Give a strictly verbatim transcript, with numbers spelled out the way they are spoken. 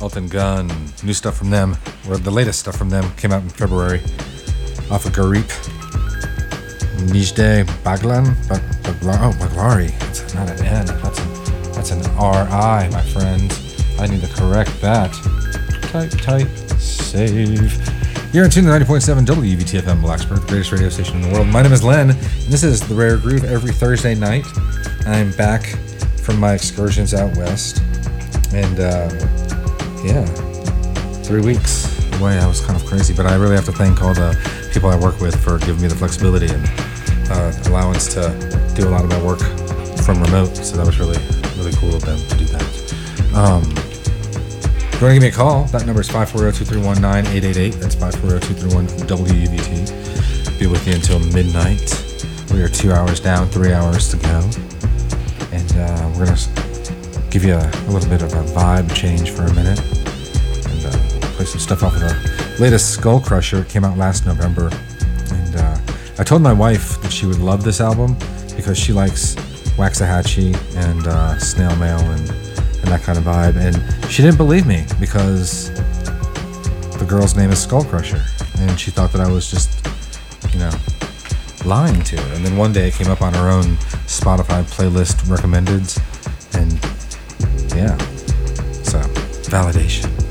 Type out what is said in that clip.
Elton Gun, new stuff from them, or the latest stuff from them came out in February off of Garip. Nijde Baglan, Bag, Bagla, oh, Baglari. It's not an N, that's an, that's an R I, my friend. I need to correct that. Type, type, save. You're in tune to ninety point seven W V T F M Blacksburg, the greatest radio station in the world. My name is Len, and this is The Rare Groove every Thursday night. I'm back from my excursions out west, and uh, yeah, three weeks away. I was kind of crazy, but I really have to thank all the people I work with for giving me the flexibility and uh, allowance to do a lot of my work from remote, so that was really, really cool of them to do that. Um, if you want to give me a call, that number is five four zero, two three one, nine eight eight eight. That's five four zero, two three one, W V T. Be with you until midnight. We are two hours down, three hours to go. And uh, we're going to give you a, a little bit of a vibe change for a minute. And uh, play some stuff off of the latest Skull Crusher. It came out last November. And uh, I told my wife that she would love this album because she likes Waxahachie and uh, Snail Mail and and that kind of vibe, and she didn't believe me because the girl's name is Skull Crusher, and she thought that I was just, you know, lying to her. And then one day it came up on her own Spotify playlist recommendeds, and yeah, so validation.